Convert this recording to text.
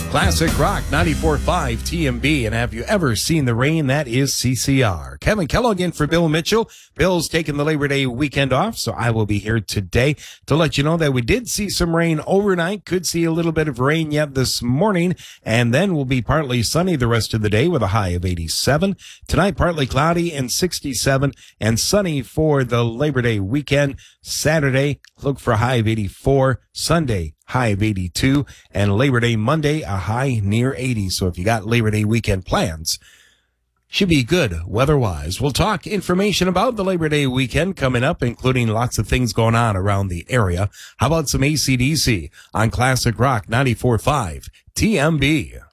Classic Rock 94.5 TMB. And have you ever seen the rain? That is CCR. Kevin Kellogg in for Bill Mitchell. Bill's taking the Labor Day weekend off, so I will be here today to let you know that we did see some rain overnight. Could see a little bit of rain yet this morning, and then we'll be partly sunny the rest of the day with a high of 87. Tonight, partly cloudy and 67, and sunny for the Labor Day weekend. Saturday, look for a high of 84. Sunday, high of 82, and Labor Day Monday, a high near 80. So if you got Labor Day weekend plans, should be good weather-wise. We'll talk information about the Labor Day weekend coming up, including lots of things going on around the area. How about some AC/DC on Classic Rock 94.5 TMB?